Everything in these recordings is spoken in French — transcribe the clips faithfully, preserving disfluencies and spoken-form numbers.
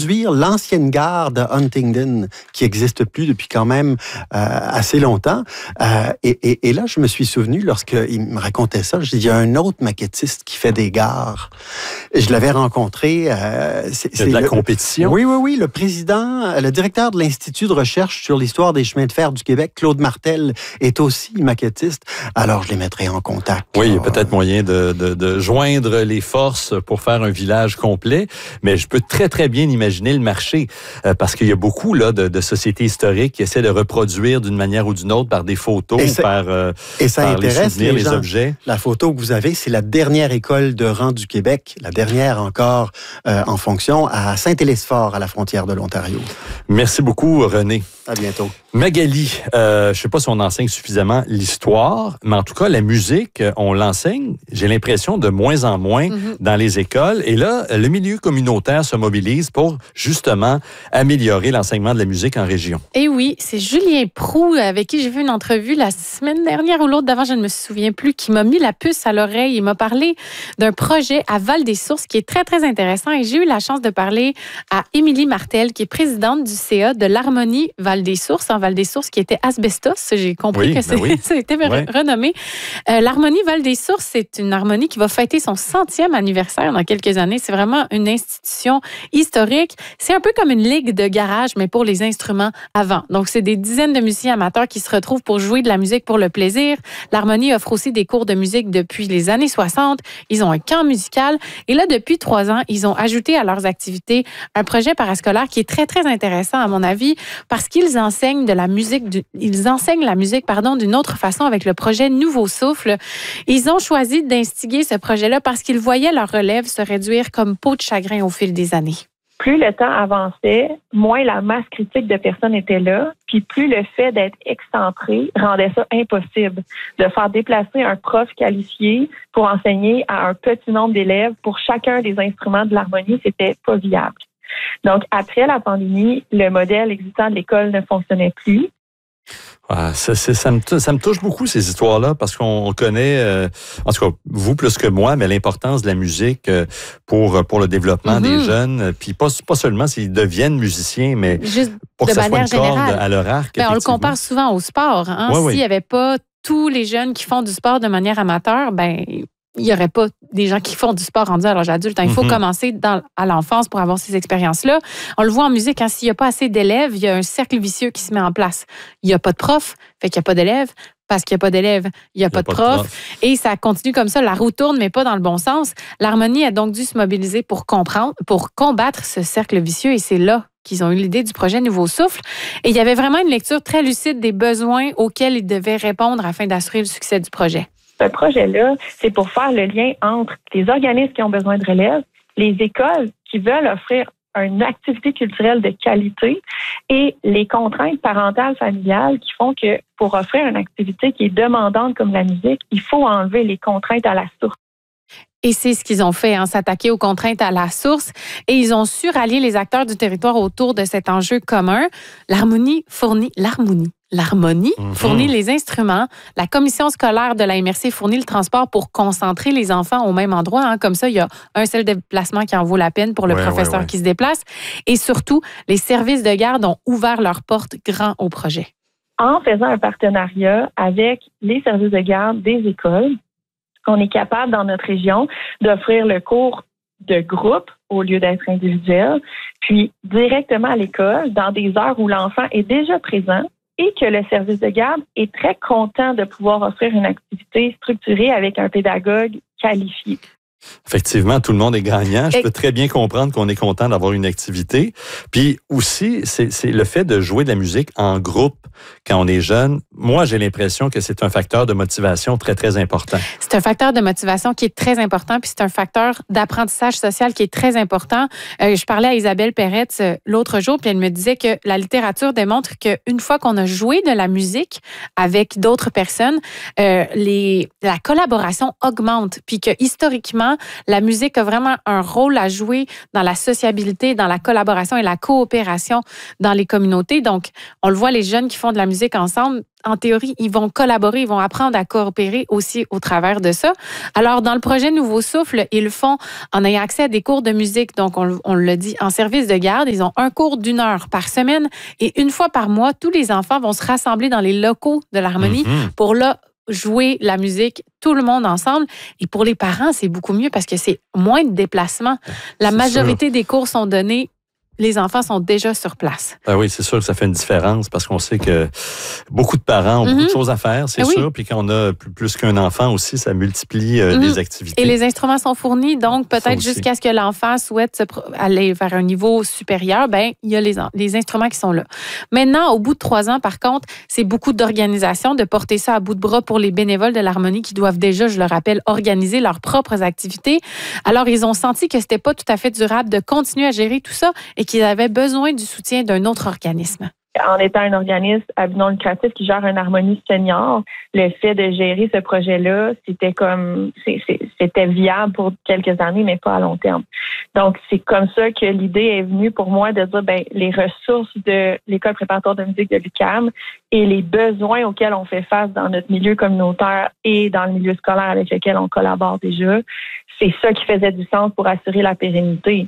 reproduire l'ancienne gare de Huntingdon, qui n'existe plus depuis quand même euh, assez longtemps. Euh, et, et, et là, je me suis souvenu, lorsqu'il me racontait ça, je dis, il y a un autre maquettiste qui fait des gares. Je l'avais rencontré. Euh, c'est, c'est de la le, compétition. Oui, oui, oui. Le président, le directeur de l'Institut de recherche sur l'histoire des chemins de fer du Québec, Claude Martel, est aussi maquettiste. Alors, je les mettrai en contact. Oui, il y a peut-être moyen de, de, de joindre les forces pour faire un village complet, mais je peux très, très bien imaginer le marché, euh, parce qu'il y a beaucoup là, de, de sociétés historiques qui essaient de reproduire d'une manière ou d'une autre par des photos, et par, euh, et ça par intéresse les souvenirs, les, les objets. La photo que vous avez, c'est la dernière école de rang du Québec, la dernière encore euh, en fonction, à Saint-Hélesphore, à la frontière de l'Ontario. Merci beaucoup, René. À bientôt. Magali, euh, je ne sais pas si on enseigne suffisamment l'histoire, mais en tout cas, la musique, on l'enseigne, j'ai l'impression, de moins en moins mm-hmm. dans les écoles. Et là, le milieu communautaire se mobilise pour, justement, améliorer l'enseignement de la musique en région. Et oui, c'est Julien Proulx, avec qui j'ai fait une entrevue la semaine dernière ou l'autre d'avant, je ne me souviens plus, qui m'a mis la puce à l'oreille. Il m'a parlé d'un projet à Val-des-Sources qui est très, très intéressant. Et j'ai eu la chance de parler à Émilie Martel, qui est présidente du C A de l'Harmonie Val-des-Sources, en Val-des-Sources, qui était Asbestos. J'ai compris oui, que c'est, ben oui. ça a été ouais. renommé. Euh, L'Harmonie Val-des-Sources, c'est une harmonie qui va fêter son centième anniversaire dans quelques années. C'est vraiment une institution historique. C'est un peu comme une ligue de garage, mais pour les instruments avant. Donc, c'est des dizaines de musiciens amateurs qui se retrouvent pour jouer de la musique pour le plaisir. L'Harmonie offre aussi des cours de musique depuis les années soixante. Ils ont un camp musical. Et là, depuis trois ans, ils ont ajouté à leurs activités un projet parascolaire qui est très, très intéressant, à mon avis, parce qu'ils enseignent de la musique, du, ils enseignent la musique, pardon, d'une autre façon avec le projet Nouveau Souffle. Ils ont choisi d'instiguer ce projet-là parce qu'ils voyaient leur relève se réduire comme peau de chagrin au fil des années. Plus le temps avançait, moins la masse critique de personnes était là, puis plus le fait d'être excentré rendait ça impossible. De faire déplacer un prof qualifié pour enseigner à un petit nombre d'élèves pour chacun des instruments de l'harmonie, c'était pas viable. Donc, après la pandémie, le modèle existant de l'école ne fonctionnait plus. Ah, ça, c'est, ça, me, ça me touche beaucoup, ces histoires-là, parce qu'on connaît, euh, en tout cas, vous plus que moi, mais l'importance de la musique pour, pour le développement mm-hmm. des jeunes. Puis pas, pas seulement s'ils deviennent musiciens, mais juste pour que ça soit une corde à leur arc. Ben, on le compare souvent au sport. Hein? Oui, S'il oui. n'y avait pas tous les jeunes qui font du sport de manière amateur, ben il n'y aurait pas des gens qui font du sport rendu à l'âge adulte. Il faut mm-hmm. commencer dans, à l'enfance pour avoir ces expériences-là. On le voit en musique, hein, s'il n'y a pas assez d'élèves, il y a un cercle vicieux qui se met en place. Il n'y a pas de prof, fait qu'il n'y a pas d'élèves. Parce qu'il n'y a pas d'élèves, il n'y a, a pas de prof. prof. Et ça continue comme ça. La roue tourne, mais pas dans le bon sens. L'harmonie a donc dû se mobiliser pour comprendre, pour combattre ce cercle vicieux. Et c'est là qu'ils ont eu l'idée du projet Nouveau Souffle. Et il y avait vraiment une lecture très lucide des besoins auxquels ils devaient répondre afin d'assurer le succès du projet. Ce projet-là, c'est pour faire le lien entre les organismes qui ont besoin de relève, les écoles qui veulent offrir une activité culturelle de qualité et les contraintes parentales familiales qui font que pour offrir une activité qui est demandante comme la musique, il faut enlever les contraintes à la source. Et c'est ce qu'ils ont fait, hein, s'attaquer aux contraintes à la source. Et ils ont su rallier les acteurs du territoire autour de cet enjeu commun. L'harmonie fournit l'harmonie. L'harmonie mm-hmm. fournit les instruments. La commission scolaire de la M R C fournit le transport pour concentrer les enfants au même endroit. Hein. Comme ça, il y a un seul déplacement qui en vaut la peine pour le ouais, professeur ouais, ouais. qui se déplace. Et surtout, les services de garde ont ouvert leurs portes grand au projet. En faisant un partenariat avec les services de garde des écoles, on est capable, dans notre région, d'offrir le cours de groupe au lieu d'être individuel, puis directement à l'école, dans des heures où l'enfant est déjà présent et que le service de garde est très content de pouvoir offrir une activité structurée avec un pédagogue qualifié. Effectivement, tout le monde est gagnant. Je peux très bien comprendre qu'on est content d'avoir une activité. Puis aussi, c'est, c'est le fait de jouer de la musique en groupe quand on est jeune. Moi, j'ai l'impression que c'est un facteur de motivation très, très important. C'est un facteur de motivation qui est très important, puis c'est un facteur d'apprentissage social qui est très important. Euh, je parlais à Isabelle Peretz euh, l'autre jour, puis elle me disait que la littérature démontre qu'une fois qu'on a joué de la musique avec d'autres personnes, euh, les, la collaboration augmente, puis que historiquement, enfants. La musique a vraiment un rôle à jouer dans la sociabilité, dans la collaboration et la coopération dans les communautés. Donc, on le voit, les jeunes qui font de la musique ensemble, en théorie, ils vont collaborer, ils vont apprendre à coopérer aussi au travers de ça. Alors, dans le projet Nouveau Souffle, ils le font en ayant accès à des cours de musique. Donc, on, on le dit, en service de garde, ils ont un cours d'une heure par semaine et une fois par mois, tous les enfants vont se rassembler dans les locaux de l'harmonie mm-hmm. pour là jouer la musique, tout le monde ensemble. Et pour les parents, c'est beaucoup mieux parce que c'est moins de déplacements. La c'est majorité sûr. Des cours sont donnés. Les enfants sont déjà sur place. Ah oui, c'est sûr que ça fait une différence parce qu'on sait que beaucoup de parents ont mm-hmm. beaucoup de choses à faire, c'est oui. sûr. Puis quand on a plus, plus qu'un enfant aussi, ça multiplie euh, mm-hmm. les activités. Et les instruments sont fournis, donc peut-être jusqu'à ce que l'enfant souhaite se pro- aller vers un niveau supérieur, ben il y a les, les instruments qui sont là. Maintenant, au bout de trois ans, par contre, c'est beaucoup d'organisation de porter ça à bout de bras pour les bénévoles de l'harmonie qui doivent déjà, je le rappelle, organiser leurs propres activités. Alors, ils ont senti que c'était pas tout à fait durable de continuer à gérer tout ça et qu'ils avaient besoin du soutien d'un autre organisme. En étant un organisme à but non lucratif qui gère une harmonie senior, le fait de gérer ce projet-là, c'était comme c'est, c'est, c'était viable pour quelques années, mais pas à long terme. Donc, c'est comme ça que l'idée est venue pour moi de dire ben les ressources de l'École préparatoire de musique de l'U Q A M et les besoins auxquels on fait face dans notre milieu communautaire et dans le milieu scolaire avec lequel on collabore déjà, c'est ça qui faisait du sens pour assurer la pérennité.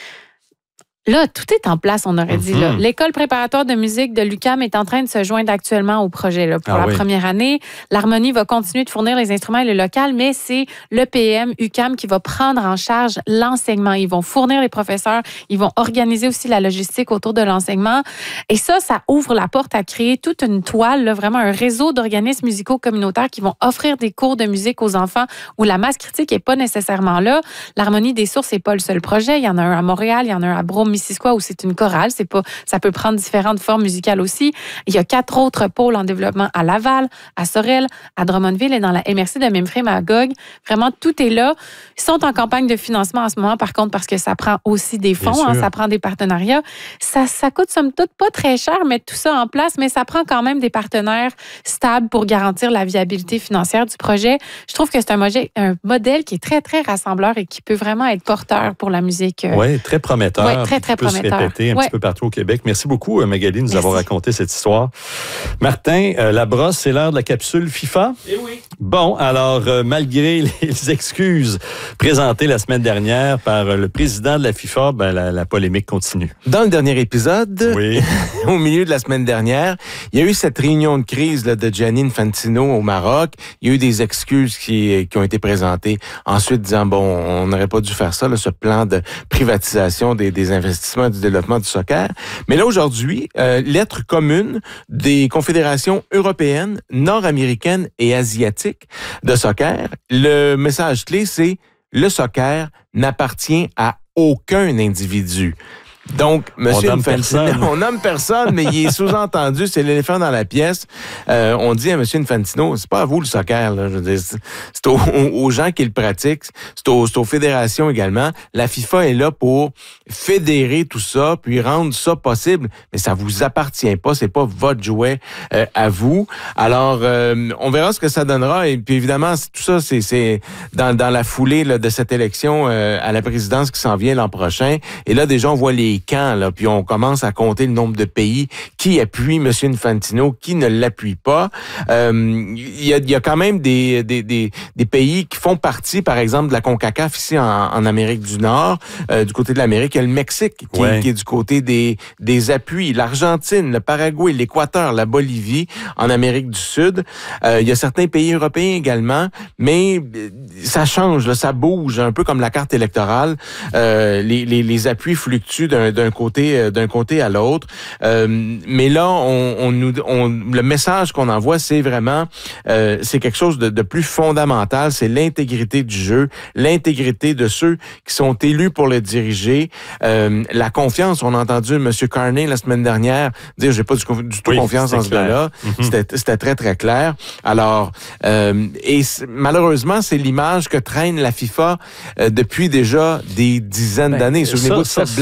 Là, tout est en place, on aurait dit. Là. L'École préparatoire de musique de l'U Q A M est en train de se joindre actuellement au projet. Là. Pour ah la oui. première année, l'harmonie va continuer de fournir les instruments et le local, mais c'est l'E P M U Q A M qui va prendre en charge l'enseignement. Ils vont fournir les professeurs, ils vont organiser aussi la logistique autour de l'enseignement. Et ça, ça ouvre la porte à créer toute une toile, là, vraiment un réseau d'organismes musicaux communautaires qui vont offrir des cours de musique aux enfants où la masse critique n'est pas nécessairement là. L'harmonie des sources n'est pas le seul projet. Il y en a un à Montréal, il y en a un à Brome, Missisquoi, où c'est une chorale. C'est pas, ça peut prendre différentes formes musicales aussi. Il y a quatre autres pôles en développement à Laval, à Sorel, à Drummondville et dans la M R C de Memphis Magog. Vraiment, tout est là. Ils sont en campagne de financement en ce moment, par contre, parce que ça prend aussi des fonds, hein, ça prend des partenariats. Ça, ça coûte somme toute pas très cher, mettre tout ça en place, mais ça prend quand même des partenaires stables pour garantir la viabilité financière du projet. Je trouve que c'est un, modèle, un modèle qui est très, très rassembleur et qui peut vraiment être porteur pour la musique. Oui, très prometteur. Oui, très, très prometteur. Se répéter un ouais. petit peu partout au Québec. Merci beaucoup, Magali, de nous Merci. avoir raconté cette histoire. Martin, euh, la brosse, c'est l'heure de la capsule FIFA? Eh oui. Bon, alors, euh, malgré les excuses présentées la semaine dernière par euh, le président de la FIFA, ben, la, la polémique continue. Dans le dernier épisode, oui. au milieu de la semaine dernière, il y a eu cette réunion de crise là, de Gianni Infantino au Maroc. Il y a eu des excuses qui, qui ont été présentées. Ensuite, disant, bon, on n'aurait pas dû faire ça, là, ce plan de privatisation des, des investissements du développement du soccer. Mais là, aujourd'hui, euh, lettre commune des confédérations européennes, nord-américaines et asiatiques de soccer. Le message clé, c'est le soccer n'appartient à aucun individu. Donc, monsieur Infantino, on nomme personne, mais il est sous-entendu, c'est l'éléphant dans la pièce. Euh, on dit à monsieur Infantino, c'est pas à vous le soccer, là. Je veux dire, c'est aux, aux gens qui le pratiquent, c'est aux, c'est aux fédérations également. La FIFA est là pour fédérer tout ça, puis rendre ça possible, mais ça vous appartient pas, c'est pas votre jouet euh, à vous. Alors, euh, on verra ce que ça donnera, et puis évidemment, tout ça, c'est, c'est dans, dans la foulée là, de cette élection euh, à la présidence qui s'en vient l'an prochain. Et là, déjà, on voit les camps, là, puis on commence à compter le nombre de pays qui appuient M. Infantino, qui ne l'appuient pas. Euh, il y a, il y a quand même des, des, des, des pays qui font partie, par exemple, de la CONCACAF ici en, en Amérique du Nord. Euh, du côté de l'Amérique, il y a le Mexique qui, ouais. qui est du côté des, des appuis. L'Argentine, le Paraguay, l'Équateur, la Bolivie en Amérique du Sud. Euh, il y a certains pays européens également, mais ça change, là, ça bouge, un peu comme la carte électorale. Euh, les, les, les appuis fluctuent d'un, d'un côté, d'un côté à l'autre. Euh, mais là, on, on nous, on, le message qu'on envoie, c'est vraiment, euh, c'est quelque chose de, de plus fondamental. C'est l'intégrité du jeu, l'intégrité de ceux qui sont élus pour le diriger, euh, la confiance. On a entendu M. Carney la semaine dernière dire, j'ai pas du, du tout oui, confiance en ce gars-là. Mm-hmm. C'était, c'était très très clair. Alors, euh, et malheureusement, c'est l'image que traîne la FIFA euh, depuis déjà des dizaines ben, d'années. Souvenez-vous de cette Blatter.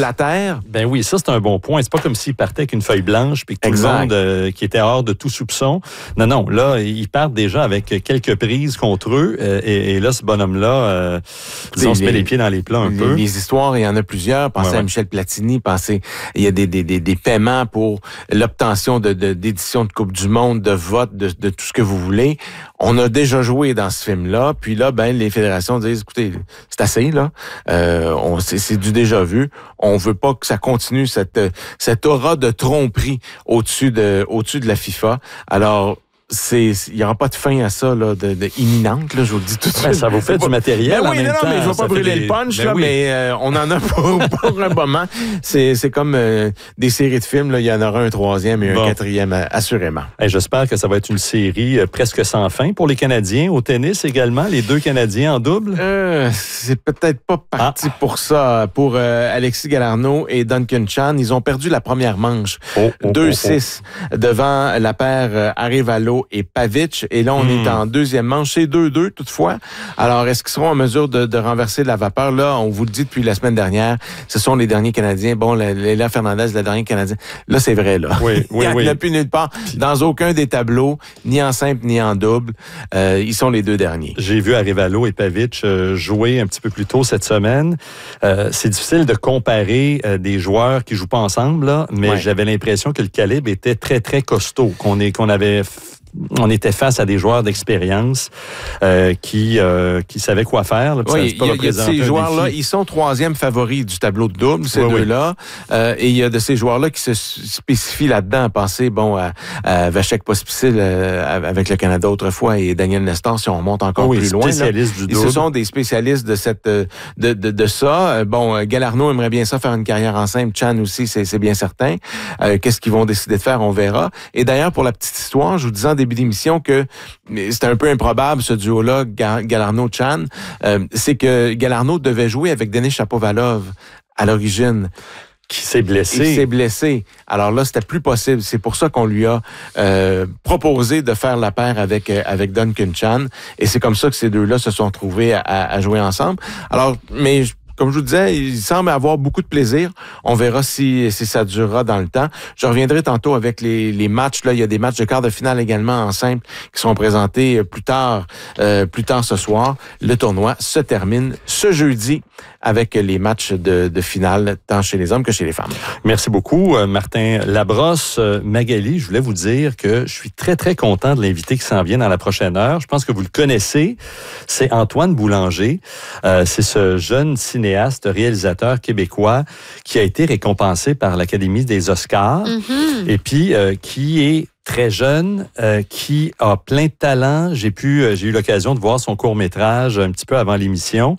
faire. Ben oui, ça, c'est un bon point. C'est pas comme s'ils partaient avec une feuille blanche puis que tout Exact. le monde euh, qui était hors de tout soupçon. Non, non, là, ils partent déjà avec quelques prises contre eux. Euh, et, et là, ce bonhomme-là, euh, disons, se met les pieds dans les plats un les, peu. Les histoires, il y en a plusieurs. Pensez ouais, ouais. à Michel Platini, pensez, il y a des, des, des, des paiements pour l'obtention de, de, d'éditions de Coupe du Monde, de vote, de, de tout ce que vous voulez. On a déjà joué dans ce film-là. Puis là, ben, les fédérations disent, écoutez, c'est assez, là. Euh, on, c'est, c'est du déjà vu. On veut pas que ça continue, cette, cette aura de tromperie au-dessus de, au-dessus de la FIFA. Alors, c'est, il y aura pas de fin à ça, là, de, de imminente, là, je vous le dis tout de suite. Ben, ça vous fait C'est du pas... matériel ben en oui, même non, temps. non, mais je vais Ça pas brûler des... le punch, ben là, oui. mais euh, on en a pour, pour un moment. C'est, c'est comme euh, des séries de films, là, il y en aura un troisième et Bon. un quatrième, euh, assurément. Hey, j'espère que ça va être une série euh, presque sans fin pour les Canadiens. Au tennis également, les deux Canadiens en double. Euh, c'est peut-être pas parti Ah. pour ça. Pour euh, Alexis Galarneau et Duncan Chan, ils ont perdu la première manche. Oh, oh, deux oh, six devant la paire euh, Arevalo et Pavic. Et là, on Hmm. est en deuxième manche. C'est deux deux toutefois. Alors, est-ce qu'ils seront en mesure de, de renverser la vapeur? Là, on vous le dit depuis la semaine dernière, ce sont les derniers Canadiens. Bon, Léla Fernandez, la dernière Canadienne. Là, c'est vrai, là. Oui, oui, Il n'y oui. en a plus nulle part, dans aucun des tableaux, ni en simple, ni en double. Euh, ils sont les deux derniers. J'ai vu Arevalo et Pavic euh, jouer un petit peu plus tôt cette semaine. Euh, c'est difficile de comparer euh, des joueurs qui jouent pas ensemble, là, mais Ouais. j'avais l'impression que le calibre était très, très costaud, qu'on est, qu'on avait... On était face à des joueurs d'expérience euh, qui euh, qui savaient quoi faire. Là, Oui, ça peut il y a, il y a de représenter ces un joueurs-là, défi. ils sont troisième favoris du tableau de double, ces Oui, oui. deux-là. Euh, et il y a de ces joueurs-là qui se spécifient là-dedans. Pensez, bon, à, à Vachek Pospisil euh, avec le Canada autrefois et Daniel Nestor, si on remonte encore Oui, plus loin. Là. spécialiste du Et double. ce sont des spécialistes de cette de, de, de ça. Euh, Bon, euh, Galarneau aimerait bien ça faire une carrière en simple. Chan aussi, c'est, c'est bien certain. Euh, qu'est-ce qu'ils vont décider de faire, on verra. Et d'ailleurs, pour la petite histoire, je vous disais en début d'émission que c'était un peu improbable, ce duo-là, Galarneau-Chan. Euh, c'est que Galarneau devait jouer avec Denis Shapovalov à l'origine. Qui s'est blessé. Il s'est blessé. Alors là, c'était plus possible. C'est pour ça qu'on lui a euh, proposé de faire la paire avec euh, avec Duncan Chan. Et c'est comme ça que ces deux-là se sont trouvés à, à jouer ensemble. Alors, mais comme je vous disais, il semble avoir beaucoup de plaisir. On verra si, si ça durera dans le temps. Je reviendrai tantôt avec les, les matchs. Là, il y a des matchs de quart de finale également en simple qui seront présentés plus tard, euh, plus tard ce soir. Le tournoi se termine ce jeudi avec les matchs de, de finale, tant chez les hommes que chez les femmes. Merci beaucoup, euh, Martin Labrosse. Euh, Magali, je voulais vous dire que je suis très, très content de l'invité qui s'en vient dans la prochaine heure. Je pense que vous le connaissez. C'est Antoine Boulanger. Euh, c'est ce jeune cinéaste, réalisateur québécois qui a été récompensé par l'Académie des Oscars Mm-hmm. et puis euh, qui est très jeune, euh, qui a plein de talent. J'ai pu, euh, j'ai eu l'occasion de voir son court-métrage un petit peu avant l'émission.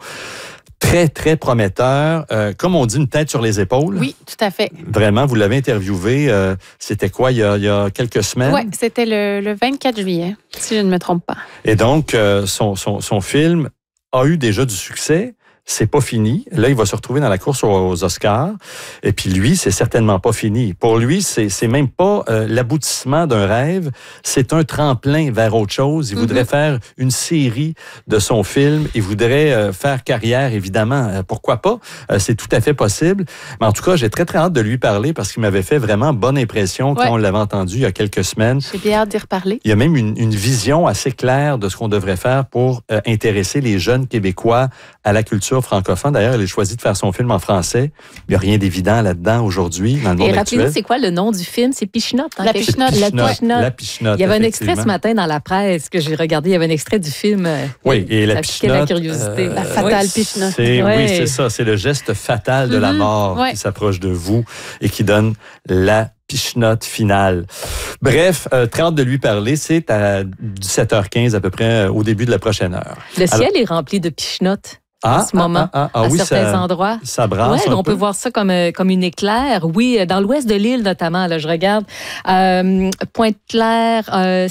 Très, très prometteur. Euh, comme on dit, une tête sur les épaules. Oui, tout à fait. Vraiment, vous l'avez interviewé, euh, c'était quoi, il y a, il y a quelques semaines? Oui, c'était le, le vingt-quatre juillet, si je ne me trompe pas. Et donc, euh, son, son, son film a eu déjà du succès. C'est pas fini. Là, il va se retrouver dans la course aux Oscars. Et puis lui, c'est certainement pas fini. Pour lui, c'est, c'est même pas euh, l'aboutissement d'un rêve. C'est un tremplin vers autre chose. Il Mm-hmm. voudrait faire une série de son film. Il voudrait euh, faire carrière, évidemment. Euh, pourquoi pas? Euh, c'est tout à fait possible. Mais en tout cas, j'ai très, très hâte de lui parler parce qu'il m'avait fait vraiment bonne impression quand Ouais. on l'avait entendu il y a quelques semaines. J'ai bien hâte d'y reparler. Il y a même une, une vision assez claire de ce qu'on devrait faire pour euh, intéresser les jeunes Québécois à la culture francophone. D'ailleurs, elle a choisi de faire son film en français. Il n'y a rien d'évident là-dedans aujourd'hui, dans le monde Et rappelez-nous, actuel. c'est quoi le nom du film? C'est Pichenotte. hein, La quelque- Pichenotte. La Pichenotte, Pichenotte. La Pichenotte, Il y avait un extrait ce effectivement. matin dans la presse que j'ai regardé. Il y avait un extrait du film. euh, Oui, et la ça piquait la Pichenotte, curiosité. euh, La fatale Oui. Pichenotte. C'est, Ouais. Oui, c'est ça. C'est le geste fatal de la Mhm, mort ouais. qui s'approche de vous et qui donne la pichenotte finale. Bref, euh, très hâte de lui parler. C'est à dix-sept heures quinze à peu près euh, au début de la prochaine heure. Le ciel Alors- est rempli de Pichenottes Ah, en ce moment, ah, ah, ah, à oui, certains ça, endroits. ça brasse Ouais, un on peu. peut voir ça comme, euh, comme une éclair. Oui, euh, dans l'ouest de l'île notamment, là, je regarde. Euh, Pointe-Claire, euh, secteur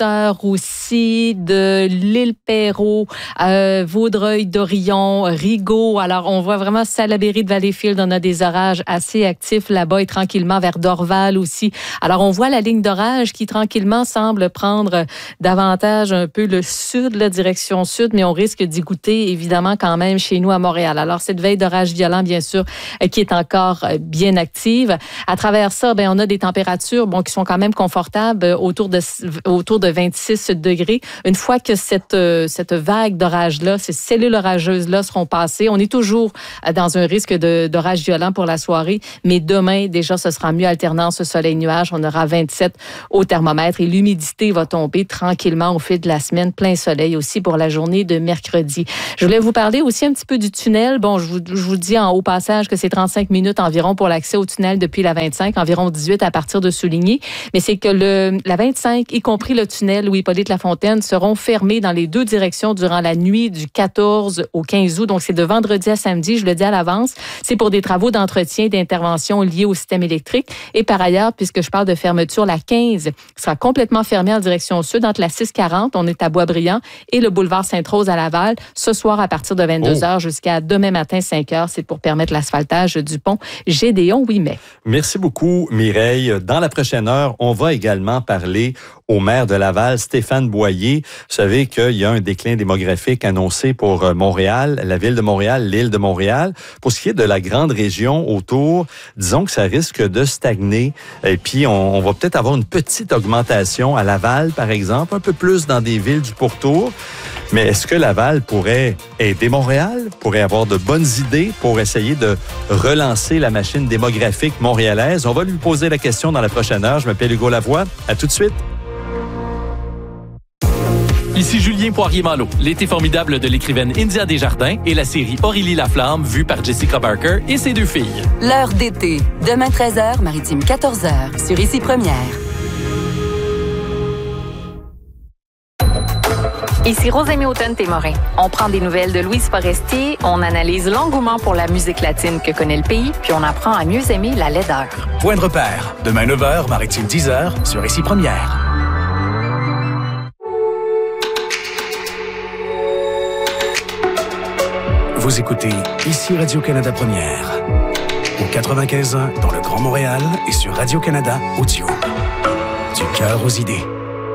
secteur aussi de l'île Perrot, euh, Vaudreuil, Dorion, Rigaud. Alors, on voit vraiment Salaberry de Valleyfield. On a des orages assez actifs là-bas et tranquillement vers Dorval aussi. Alors, on voit la ligne d'orage qui tranquillement semble prendre davantage un peu le sud, la direction sud, mais on risque d'y goûter évidemment quand même chez nous à Montréal. Alors, cette veille d'orage violent, bien sûr, qui est encore bien active. À travers ça, ben, on a des températures bon, qui sont quand même confortables autour de, autour de vingt-six degrés. Une fois que cette, cette vague d'orage-là, ces cellules orageuses-là seront passées, on est toujours dans un risque de, d'orage violent pour la soirée, mais demain, déjà, ce sera mieux alternance soleil-nuage. On aura vingt-sept au thermomètre et l'humidité va tomber tranquillement au fil de la semaine. Plein soleil aussi pour la journée de mercredi. Je voulais vous parler aussi un petit peu du tunnel. Bon, je vous, je vous dis en haut passage que c'est trente-cinq minutes environ pour l'accès au tunnel depuis la vingt-cinq, environ dix-huit à partir de Souligny. Mais c'est que le, la vingt-cinq, y compris le tunnel Louis-Hippolyte-Lafontaine, seront fermés dans les deux directions durant la nuit du quatorze au quinze août. Donc, c'est de vendredi à samedi, je le dis à l'avance. C'est pour des travaux d'entretien et d'intervention liés au système électrique. Et par ailleurs, puisque je parle de fermeture, la quinze sera complètement fermée en direction sud entre la six quarante, on est à Boisbriand, et le boulevard Sainte-Rose à Laval, ce soir à partir de vingt-deux heures oh. jusqu'à demain matin cinq heures. C'est pour permettre l'asphaltage du pont Gédéon-Ouimet. Merci beaucoup, Mireille. Dans la prochaine heure, on va également parler au maire de Laval, Stéphane Boyer. Vous savez qu'il y a un déclin démographique annoncé pour Montréal, la ville de Montréal, l'île de Montréal. Pour ce qui est de la grande région autour, disons que ça risque de stagner. Et puis, on, on va peut-être avoir une petite augmentation à Laval, par exemple, un peu plus dans des villes du pourtour. Mais est-ce que Laval pourrait aider Montréal, pourrait avoir de bonnes idées pour essayer de relancer la machine démographique montréalaise? On va lui poser la question dans la prochaine heure. Je m'appelle Hugo Lavoie. À tout de suite. Ici Julien Poirier-Malo, l'été formidable de l'écrivaine India Desjardins et la série Aurélie Laflamme, vue par Jessica Barker et ses deux filles. L'heure d'été, demain treize heures, Maritime quatorze heures, sur Ici Première. Ici Rosemée Automne-Témorin. On prend des nouvelles de Louise Forestier, on analyse l'engouement pour la musique latine que connaît le pays, puis on apprend à mieux aimer la laideur. Point de repère, demain neuf heures, Maritime dix heures, sur Ici Première. Vous écoutez Ici Radio-Canada Première. Au quatre-vingt-quinze ans dans le Grand Montréal et sur Radio-Canada Audio. Du cœur aux idées.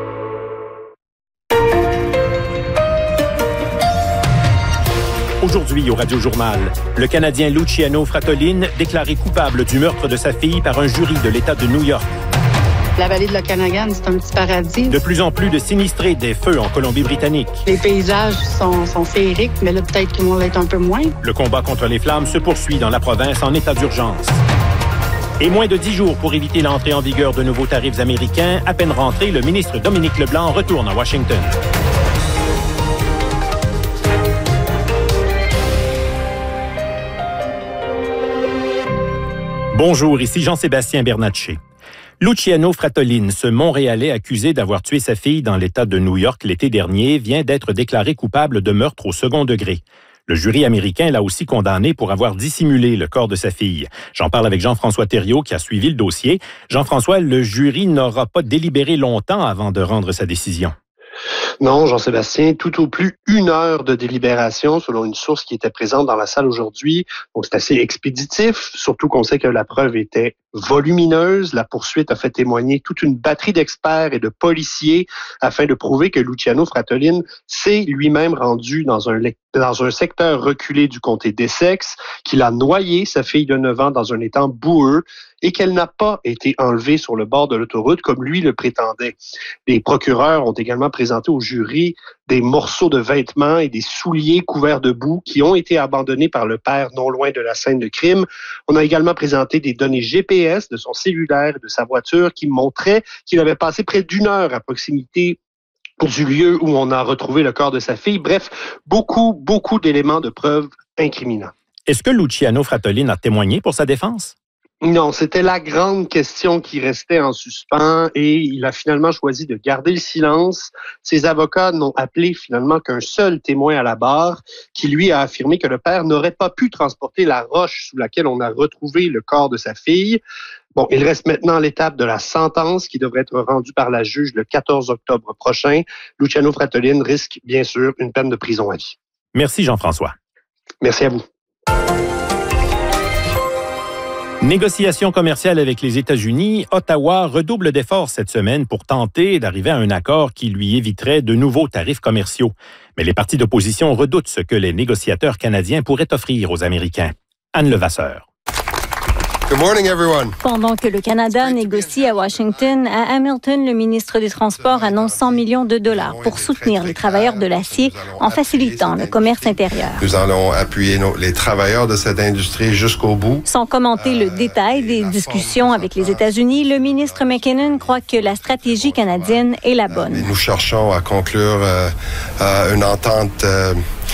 Aujourd'hui au Radio-Journal, le Canadien Luciano Fratolin déclaré coupable du meurtre de sa fille par un jury de l'État de New York. La vallée de l'Okanagan, c'est un petit paradis. De plus en plus de sinistrés, des feux en Colombie-Britannique. Les paysages sont, sont féeriques, mais là, peut-être qu'ils vont être un peu moins. Le combat contre les flammes se poursuit dans la province en état d'urgence. Et moins de dix jours pour éviter l'entrée en vigueur de nouveaux tarifs américains, à peine rentré, le ministre Dominique Leblanc retourne à Washington. Bonjour, ici Jean-Sébastien Bernatchez. Luciano Fratolin, ce Montréalais accusé d'avoir tué sa fille dans l'État de New York l'été dernier, vient d'être déclaré coupable de meurtre au second degré. Le jury américain l'a aussi condamné pour avoir dissimulé le corps de sa fille. J'en parle avec Jean-François Thériault qui a suivi le dossier. Jean-François, le jury n'aura pas délibéré longtemps avant de rendre sa décision. Non, Jean-Sébastien, tout au plus une heure de délibération selon une source qui était présente dans la salle aujourd'hui. Donc, c'est assez expéditif, surtout qu'on sait que la preuve était volumineuse. La poursuite a fait témoigner toute une batterie d'experts et de policiers afin de prouver que Luciano Fratolin s'est lui-même rendu dans un, dans un secteur reculé du comté d'Essex, qu'il a noyé sa fille de neuf ans dans un étang boueux et qu'elle n'a pas été enlevée sur le bord de l'autoroute comme lui le prétendait. Les procureurs ont également présenté au jury des morceaux de vêtements et des souliers couverts de boue qui ont été abandonnés par le père non loin de la scène de crime. On a également présenté des données G P S de son cellulaire et de sa voiture qui montraient qu'il avait passé près d'une heure à proximité du lieu où on a retrouvé le corps de sa fille. Bref, beaucoup, beaucoup d'éléments de preuve incriminants. Est-ce que Luciano Fratolin a témoigné pour sa défense? Non, c'était la grande question qui restait en suspens et il a finalement choisi de garder le silence. Ses avocats n'ont appelé finalement qu'un seul témoin à la barre qui lui a affirmé que le père n'aurait pas pu transporter la roche sous laquelle on a retrouvé le corps de sa fille. Bon, il reste maintenant l'étape de la sentence qui devrait être rendue par la juge le quatorze octobre prochain. Luciano Fratellin risque bien sûr une peine de prison à vie. Merci Jean-François. Merci à vous. Négociations commerciales avec les États-Unis, Ottawa redouble d'efforts cette semaine pour tenter d'arriver à un accord qui lui éviterait de nouveaux tarifs commerciaux. Mais les partis d'opposition redoutent ce que les négociateurs canadiens pourraient offrir aux Américains. Anne Levasseur. Good morning, everyone. Pendant que le Canada négocie à Washington, à Hamilton, le ministre des Transports annonce cent millions de dollars pour soutenir les travailleurs de l'acier en facilitant le commerce intérieur. Nous allons appuyer nos, les travailleurs de cette industrie jusqu'au bout. Sans commenter le détail des discussions avec les États-Unis, le ministre McKinnon croit que la stratégie canadienne est la bonne. Nous cherchons à conclure euh, euh, une entente euh,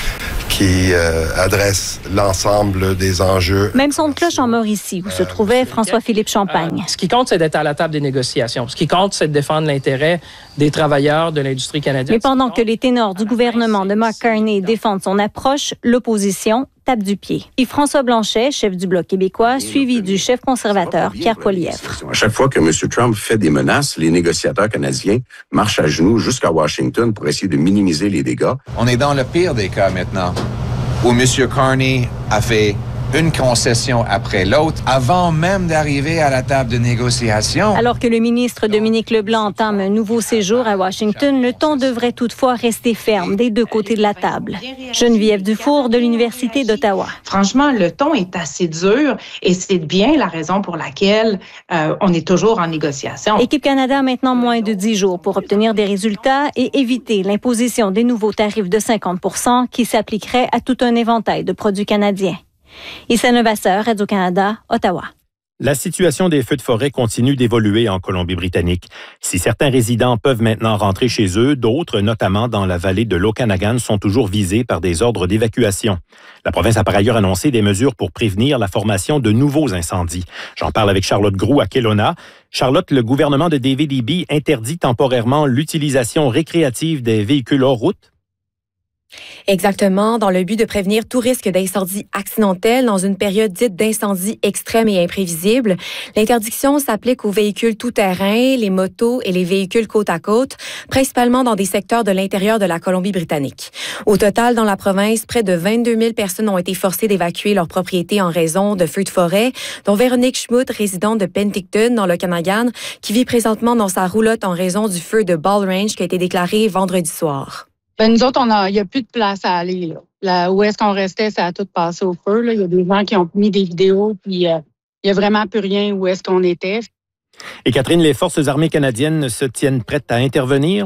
qui euh, adresse l'ensemble des enjeux. Même son de cloche en Mauricie, où se trouvait François-Philippe Champagne. Euh, ce qui compte, c'est d'être à la table des négociations. Ce qui compte, c'est de défendre l'intérêt des travailleurs de l'industrie canadienne. Mais pendant que les ténors du gouvernement de Mark Carney défendent son approche, l'opposition tape du pied. Et François Blanchet, chef du Bloc québécois, suivi du chef conservateur Pierre Poilievre. À chaque fois que M. Trump fait des menaces, les négociateurs canadiens marchent à genoux jusqu'à Washington pour essayer de minimiser les dégâts. On est dans le pire des cas maintenant, où M. Carney a fait une concession après l'autre, avant même d'arriver à la table de négociation. Alors que le ministre Dominique Leblanc entame un nouveau séjour à Washington, le ton devrait toutefois rester ferme des deux côtés de la table. Geneviève Dufour de l'Université d'Ottawa. Franchement, le ton est assez dur et c'est bien la raison pour laquelle euh, on est toujours en négociation. Équipe Canada a maintenant moins de dix jours pour obtenir des résultats et éviter l'imposition des nouveaux tarifs de cinquante pour cent qui s'appliqueraient à tout un éventail de produits canadiens. Issa Levasseur, Radio-Canada, Ottawa. La situation des feux de forêt continue d'évoluer en Colombie-Britannique. Si certains résidents peuvent maintenant rentrer chez eux, d'autres, notamment dans la vallée de l'Okanagan, sont toujours visés par des ordres d'évacuation. La province a par ailleurs annoncé des mesures pour prévenir la formation de nouveaux incendies. J'en parle avec Charlotte Groux à Kelowna. Charlotte, le gouvernement de David Eby interdit temporairement l'utilisation récréative des véhicules hors route. Exactement, dans le but de prévenir tout risque d'incendie accidentel dans une période dite d'incendie extrême et imprévisible. L'interdiction s'applique aux véhicules tout-terrain, les motos et les véhicules côte à côte, principalement dans des secteurs de l'intérieur de la Colombie-Britannique. Au total, dans la province, près de vingt-deux mille personnes ont été forcées d'évacuer leur propriété en raison de feux de forêt, dont Véronique Schmutt, résidente de Penticton, dans l'Okanagan, qui vit présentement dans sa roulotte en raison du feu de Ball Range qui a été déclaré vendredi soir. Ben, nous autres, il n'y a plus de place à aller. Là. Là, où est-ce qu'on restait, ça a tout passé au feu. Il y a des gens qui ont mis des vidéos, puis il euh, n'y a vraiment plus rien où est-ce qu'on était. Et Catherine, les forces armées canadiennes se tiennent prêtes à intervenir?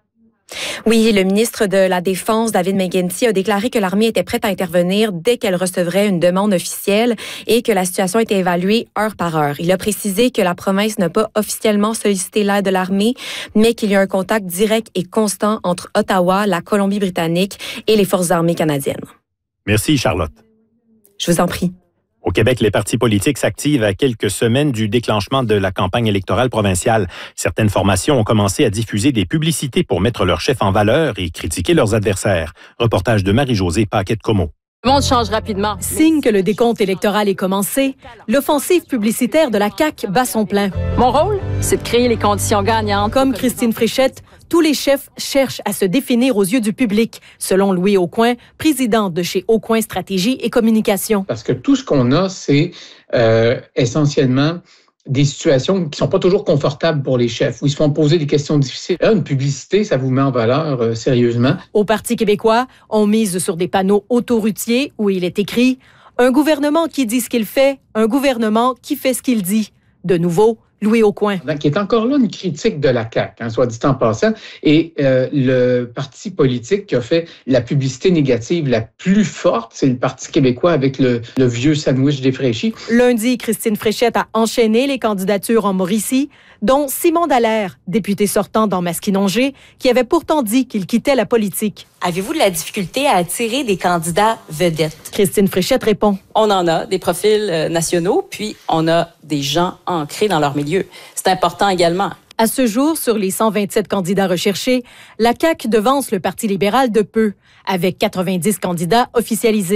Oui, le ministre de la Défense, David McGuinty, a déclaré que l'armée était prête à intervenir dès qu'elle recevrait une demande officielle et que la situation était évaluée heure par heure. Il a précisé que la province n'a pas officiellement sollicité l'aide de l'armée, mais qu'il y a un contact direct et constant entre Ottawa, la Colombie-Britannique et les forces armées canadiennes. Merci, Charlotte. Je vous en prie. Au Québec, les partis politiques s'activent à quelques semaines du déclenchement de la campagne électorale provinciale. Certaines formations ont commencé à diffuser des publicités pour mettre leur chef en valeur et critiquer leurs adversaires. Reportage de Marie-Josée Paquette-Comeau. Le monde change rapidement. Signe que le décompte électoral est commencé, l'offensive publicitaire de la C A Q bat son plein. Mon rôle, c'est de créer les conditions gagnantes. Comme Christine Fréchette, tous les chefs cherchent à se définir aux yeux du public, selon Louis Aucoin, président de chez Aucoin Stratégie et Communication. Parce que tout ce qu'on a, c'est euh, essentiellement des situations qui sont pas toujours confortables pour les chefs, où ils se font poser des questions difficiles. Là, une publicité, ça vous met en valeur euh, sérieusement. Au Parti québécois, on mise sur des panneaux autoroutiers où il est écrit « Un gouvernement qui dit ce qu'il fait, un gouvernement qui fait ce qu'il dit ». De nouveau, Louis Aucoin. Donc, il est encore là une critique de la C A Q, hein, soit dit en passant. Et euh, le parti politique qui a fait la publicité négative la plus forte, c'est le Parti québécois avec le, le vieux sandwich défraîchi. Lundi, Christine Fréchette a enchaîné les candidatures en Mauricie, dont Simon Dallaire, député sortant dans Maskinongé, qui avait pourtant dit qu'il quittait la politique. Avez-vous de la difficulté à attirer des candidats vedettes? Christine Fréchette répond. On en a des profils nationaux, puis on a des gens ancrés dans leur milieu. C'est important également. À ce jour, sur les cent vingt-sept candidats recherchés, la C A Q devance le Parti libéral de peu, avec quatre-vingt-dix candidats officialisés.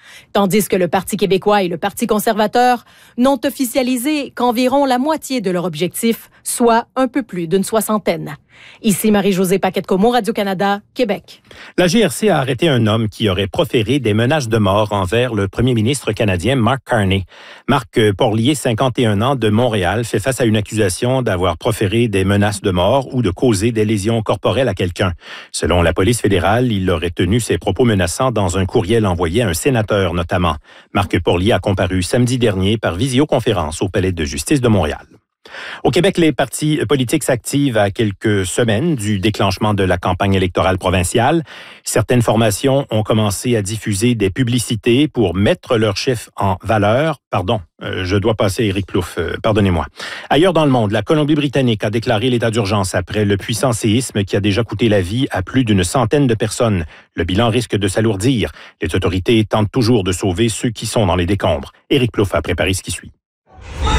tandis que le Parti québécois et le Parti conservateur n'ont officialisé qu'environ la moitié de leur objectif, soit un peu plus d'une soixantaine. Ici Marie-Josée Paquette-Comeau, Radio-Canada, Québec. La G R C a arrêté un homme qui aurait proféré des menaces de mort envers le premier ministre canadien Mark Carney. Marc Porlier, cinquante et un ans, de Montréal, fait face à une accusation d'avoir proféré des menaces de mort ou de causer des lésions corporelles à quelqu'un. Selon la police fédérale, il aurait tenu ses propos menaçants dans un courriel envoyé à un sénateur notamment. Marc Porlier a comparu samedi dernier par visioconférence au Palais de justice de Montréal. Au Québec, les partis politiques s'activent à quelques semaines du déclenchement de la campagne électorale provinciale. Certaines formations ont commencé à diffuser des publicités pour mettre leur chef en valeur. Pardon, euh, je dois passer Éric Plouffe, euh, pardonnez-moi. Ailleurs dans le monde, la Colombie-Britannique a déclaré l'état d'urgence après le puissant séisme qui a déjà coûté la vie à plus d'une centaine de personnes. Le bilan risque de s'alourdir. Les autorités tentent toujours de sauver ceux qui sont dans les décombres. Éric Plouffe a préparé ce qui suit.